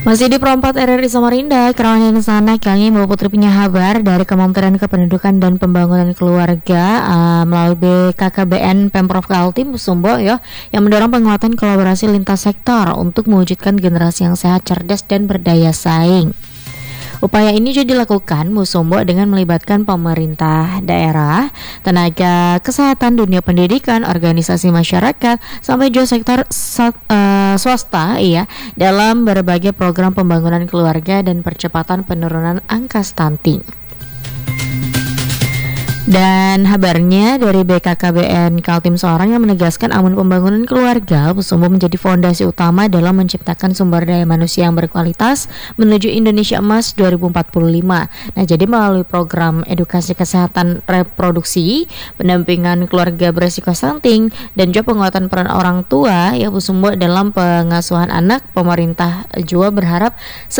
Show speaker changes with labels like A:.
A: Masih di Perempat RRI Samarinda, Kerawan sana kali Mbak Putri punya kabar dari Kementerian Kependudukan dan Pembangunan Keluarga melalui BKKBN Pemprov Kaltim Sumbo ya, yang mendorong penguatan kolaborasi lintas sektor untuk mewujudkan generasi yang sehat, cerdas dan berdaya saing. Upaya ini juga dilakukan Musombo dengan melibatkan pemerintah daerah, tenaga kesehatan, dunia pendidikan, organisasi masyarakat, sampai juga sektor swasta dalam berbagai program pembangunan keluarga dan percepatan penurunan angka stunting. Dan kabarnya dari BKKBN Kaltim Sorong yang menegaskan amun pembangunan keluarga Musombo menjadi fondasi utama dalam menciptakan sumber daya manusia yang berkualitas menuju Indonesia Emas 2045. Nah, jadi melalui program edukasi kesehatan reproduksi, pendampingan keluarga beresiko stunting, dan juga penguatan peran orang tua ya Musombo dalam pengasuhan anak, pemerintah juga berharap